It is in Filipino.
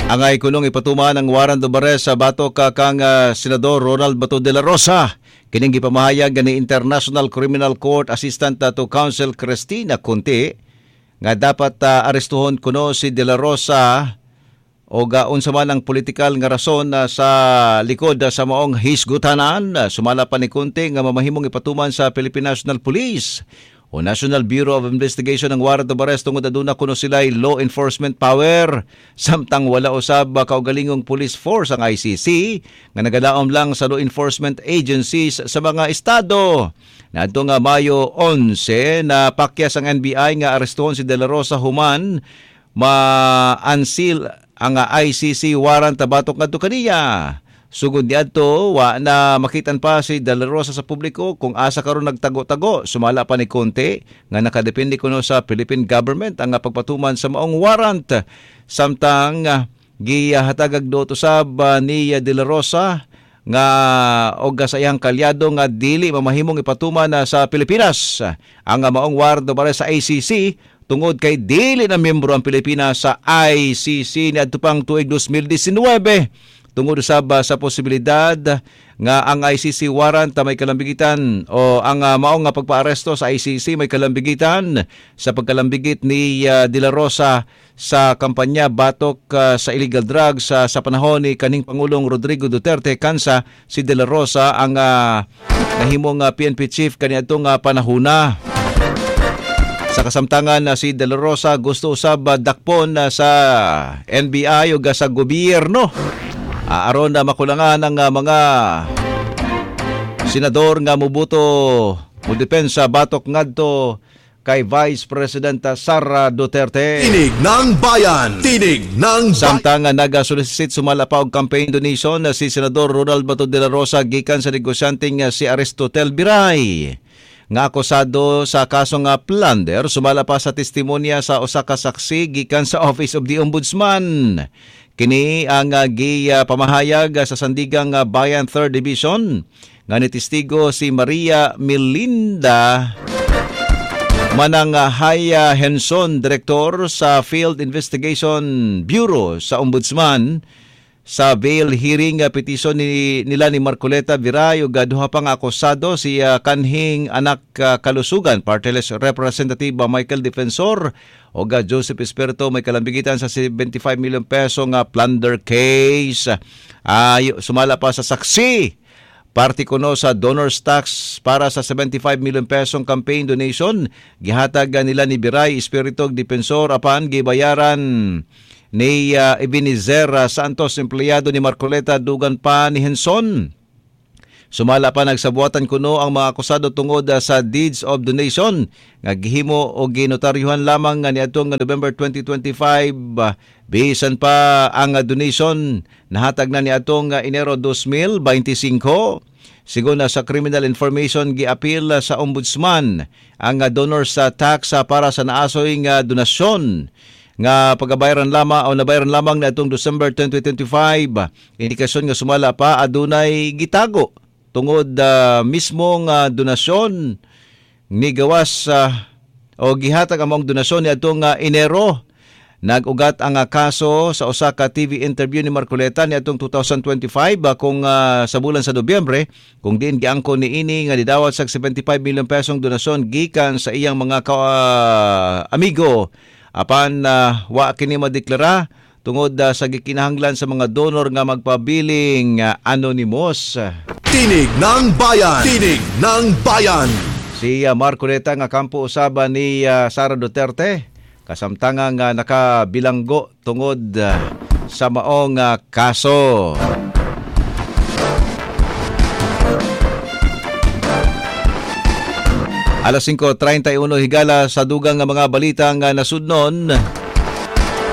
Angay kunong ipatuman ang warrant of arrest sa batok kang Senador Ronald Bato de la Rosa. Kining gipamahayag ni International Criminal Court Assistant to Counsel Cristina Conte nga dapat arestuhon kuno si de la Rosa o unsa man ang politikal nga rason sa likod sa maong hisgutanan. Sumala pa ni Conte nga mamahimong ipatuman sa Philippine National Police o National Bureau of Investigation ang warrant of arrest tungod aduna kuno sila'y law enforcement power samtang wala usab kaugalingong police force ang ICC nga nagadaom lang sa law enforcement agencies sa mga estado. Nadto nga Mayo 11 na pakyas ang NBI nga arestuhon si De La Rosa human ma-unseal ang ICC warrant batok ngadto kaniya. Sugod niadto wa na makitan pa si De La Rosa sa publiko kung asa karon nagtago-tago. Sumala pa ni Conte nga nakadepende kuno sa Philippine government ang pagpatuman sa maong warrant. Samtang gihatagag do usab ni De La Rosa nga og sa iyang kalyado nga dili mamahimong ipatuman sa Pilipinas ang maong warrant para sa ICC tungod kay dili na miyembro ang Pilipinas sa ICC niadto pang tuig 2019. Tungod usab sa posibilidad nga ang ICC warrant may kalambigitan o ang maong nga pagpaaresto sa ICC may kalambigitan sa pagkalambigit ni De La Rosa sa kampanya batok sa illegal drugs sa panahon ni kaning Pangulong Rodrigo Duterte kansa si De La Rosa ang nahimong PNP chief kaniadtong panahona. Sa kasamtangan si De La Rosa gusto usab dakpon sa NBI ug sa gobyerno aron na makulangan ang mga senador nga mubuto mo depensa batok ngadto kay Vice President Sara Duterte. Tinig ng Bayan! Tinig ng Bayan! Samtang nag-solicit sumala pa og campaign donation si Senador Ronald Bato de la Rosa gikan sa negosyanteng si Aristotel Biray nga akusado sa kasong plunder. Sumala pa sa testimonya sa usa ka saksi gikan sa Office of the Ombudsman. Kini ang pamahayag sa Sandigang Bayan 3rd Division nga nitestigo si Maria Melinda manang Haya Henson, Director sa Field Investigation Bureau sa Ombudsman sa bail hearing petition nila ni Marcoleta Viray ug duha pang akusado si kanhing anak kalusugan Party-list Representative Michael Defensor ug Joseph Esperto may kalambigitan sa 75 million peso nga plunder case. Sumala pa sa saksi party kuno sa donors tax para sa 75 million pesong campaign donation gihatag nila ni Viray, Esperto ug Defensor apan gibayaran ni Ebenezer Santos, empleyado ni Marcoleta, dugan pa ni Henson. Sumala pa nagsabuatan kuno ang mga akusado tungod sa deeds of donation nga gihimo o ginotaryuhan lamang nga niadtong November 2025 bisan pa ang donation nahatag na niadtong Enero 2025. Sigon sa criminal information giapil sa Ombudsman ang donors tax para sa naasoy nga donasyon nga pagabayaran lamang o nabayaran lamang na itong December 2025. Indikasyon nga sumala pa adunay gitago tungod mismong donasyon ni gawas o gihatag among donasyon ni atong Enero. Nag-ugat ang kaso sa usa ka TV interview ni Marcoleta ni atong 2025 kung sa bulan sa Nobyembre kung diin giangkon ni ini nga didawat sa 75 million pesong donasyon gikan sa iyang mga amigo. Apan wa kini madeklara tungod sa gikinahanglan sa mga donor nga magpabiling anonymous. Tinig ng Bayan! Tinig ng Bayan! Si Marcoleta nga kampo usaba ni Sara Duterte kasamtangan nga nakabilanggo tungod sa maong kaso. Alas 5:31 higala sa dugang nga mga balita nga nasudnon.